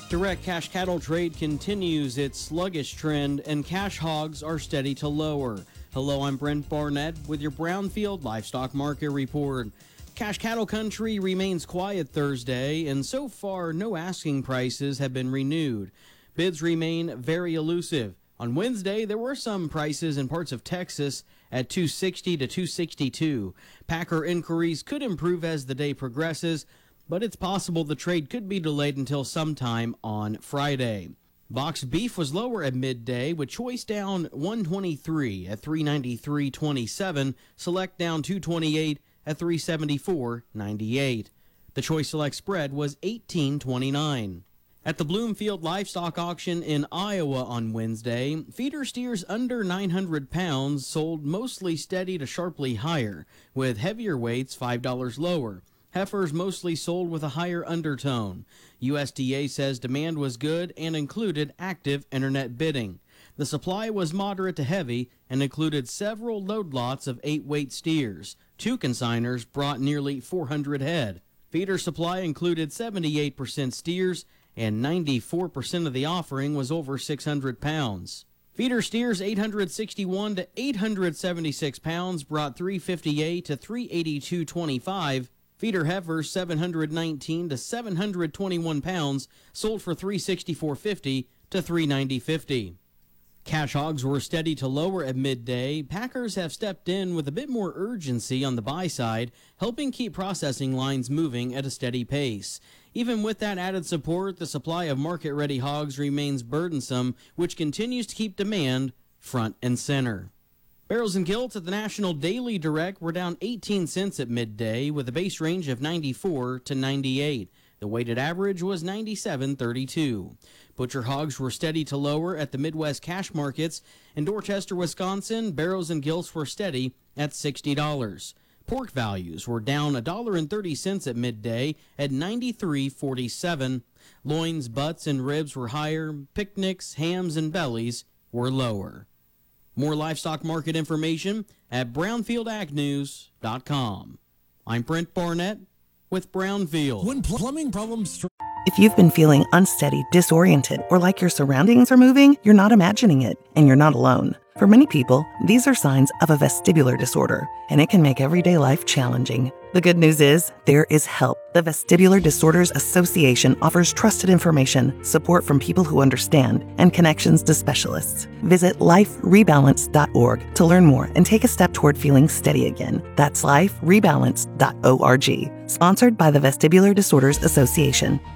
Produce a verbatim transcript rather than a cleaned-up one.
Direct cash cattle trade continues its sluggish trend, and cash hogs are steady to lower. Hello, I'm Brent Barnett with your Brownfield Livestock Market Report. Cash cattle country remains quiet Thursday, and so far no asking prices have been renewed. Bids remain very elusive. On Wednesday, there were some prices in parts of Texas at two sixty to two sixty-two. Packer inquiries could improve as the day progresses, but it's possible the trade could be delayed until sometime on Friday. Box beef was lower at midday, with choice down one twenty-three at three ninety-three twenty-seven, select down two twenty-eight at three seventy-four ninety-eight. The choice select spread was eighteen twenty-nine. At the Bloomfield Livestock Auction in Iowa on Wednesday, feeder steers under nine hundred pounds sold mostly steady to sharply higher, with heavier weights five dollars lower. Heifers mostly sold with a higher undertone. U S D A says demand was good and included active internet bidding. The supply was moderate to heavy and included several load lots of eight-weight steers. Two consigners brought nearly four hundred head. Feeder supply included seventy-eight percent steers, and ninety-four percent of the offering was over six hundred pounds. Feeder steers eight hundred sixty-one to eight hundred seventy-six pounds brought three fifty-eight to three eighty-two twenty-five. Feeder heifers seven hundred nineteen to seven hundred twenty-one pounds sold for three sixty-four fifty to three ninety fifty. Cash hogs were steady to lower at midday. Packers have stepped in with a bit more urgency on the buy side, helping keep processing lines moving at a steady pace. Even with that added support, the supply of market-ready hogs remains burdensome, which continues to keep demand front and center. Barrels and gilts at the National Daily Direct were down eighteen cents at midday, with a base range of ninety-four to ninety-eight. The weighted average was ninety-seven thirty-two. Butcher hogs were steady to lower at the Midwest cash markets. In Dorchester, Wisconsin, barrels and gilts were steady at sixty dollars. Pork values were down one dollar and thirty cents at midday at ninety-three forty-seven. Loins, butts, and ribs were higher. Picnics, hams, and bellies were lower. More livestock market information at brownfield ag news dot com. I'm Brent Barnett with Brownfield. When pl- plumbing problems... Tr- If you've been feeling unsteady, disoriented, or like your surroundings are moving, you're not imagining it, and you're not alone. For many people, these are signs of a vestibular disorder, and it can make everyday life challenging. The good news is, there is help. The Vestibular Disorders Association offers trusted information, support from people who understand, and connections to specialists. Visit life rebalance dot org to learn more and take a step toward feeling steady again. That's life rebalance dot org. Sponsored by the Vestibular Disorders Association.